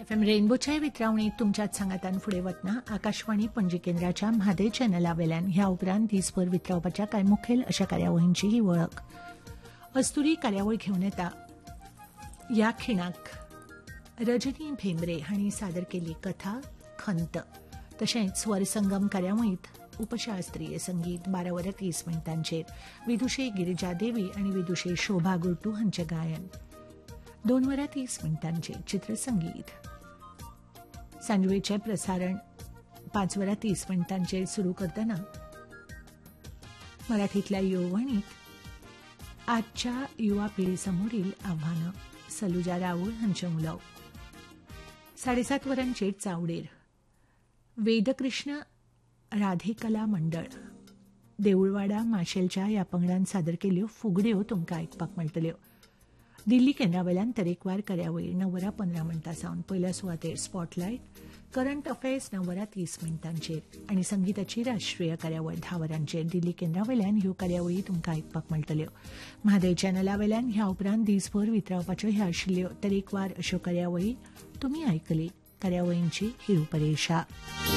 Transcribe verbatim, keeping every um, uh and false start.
F M रेनबोच्या वितरावणीत तुमच्याच सांगातान फुडें वतना आकाशवाणी पणजी केंद्राच्या म्हादय चॅनला वेल्यान ह्या उपरांत दिसभर वितरावपाच्या कांय मुखेल अशा कार्यावळींची ही वळख. अस्तुरी कार्यावळ घेवन येता ह्या खिणाक रजनी भेंब्रे हांणी सादर केली कथा खंत. तशेंच स्वरसंगम कार्यावळींत उपशास्त्रीय संगीत बारा वरां तीस मिनटांचेर विदुषी गिरिजा देवी आनी विदुषी शोभा गुर्टू हांचें गायन. दोन वरां तीस मिनटांचेर चित्रसंगीत. सांजवेचें प्रसारण पांच वरां तीस मिनटांचेर सुरू करतना मराठींतल्या येववणीत आजच्या युवा पिढी समोरील आव्हानं सलुजा राऊळ हांचें उलोव. साडेसात वरांचेर चावडेर वेदकृष्ण राधेकला मंडळ देऊळवाडा माशेलच्या ह्या पंगडान सादर केल्ल्यो फुगड्यो तुमकां आयकपाक मेळटल्यो. दिल्ली केंद्रावेल्यान तरेकवार कार्यावळी णव वरां पंदरा मिनटां सावन पयल्या सुवातेर स्पॉटलायट, करंट अफेर्स णव वरां तीस मिनटांचेर आनी संगीताची राष्ट्रीय कार्यावळ धा वरांचेर दिल्ली केंद्रावेल्यान ह्यो कार्यावळी तुमकां आयकपाक मेळटल्यो. म्हादय चॅनलावेल्यान ह्या उपरांत दिसभर वितरावपाच्यो ह्या आशिल्ल्यो तरेकवार अश्यो कार्यावळी तुमी आयकली. कार्यावळींची ही रुपरेशा.